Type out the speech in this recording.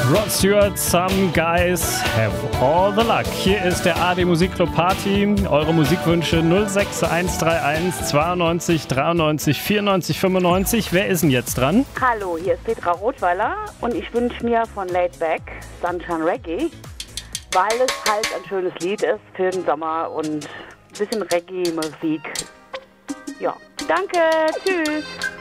Rod Stewart, Some Guys Have All the Luck. Hier ist der AD Musikclub Party. Eure Musikwünsche 06131 92 93 94 95. Wer ist denn jetzt dran? Hallo, hier ist Petra Rothweiler und ich wünsche mir von Laid Back Sunshine Reggae, weil es halt ein schönes Lied ist für den Sommer und ein bisschen Reggae-Musik. Ja, danke, tschüss.